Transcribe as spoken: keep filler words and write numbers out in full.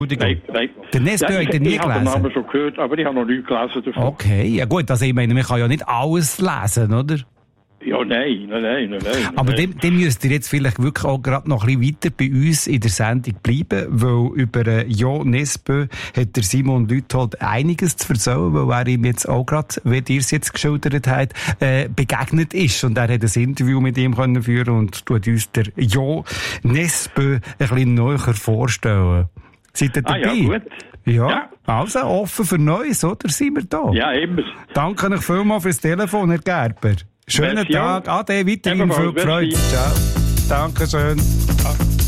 Nein, nein. Den Nesbø ja, habt ihr nie ich, ich habe den gelesen? Namen schon gehört, aber ich habe noch nichts gelesen davon. Okay, ja gut, also ich meine, man kann ja nicht alles lesen, oder? Ja, nein, nein, nein, nein. nein Aber nein. dem, dem müsst ihr jetzt vielleicht wirklich auch gerade noch ein bisschen weiter bei uns in der Sendung bleiben, weil über äh, Jo Nesbø hat der Simon Lüthold einiges zu erzählen, weil er ihm jetzt auch gerade, wie ihr es jetzt geschildert habt, äh, begegnet ist. Und er hat ein Interview mit ihm können führen und tut uns der Jo Nesbø ein bisschen näher vorstellen. Seid ihr dabei? Ah, ja, gut. Ja, Ja. also offen für Neues, oder? Sind wir da? Ja, eben. Danke euch vielmals fürs Telefon, Herr Gerber. Schönen Merci Tag. auch. Ade, weiterhin Ebenfalls, viel Freude. merci. Ciao. Dankeschön.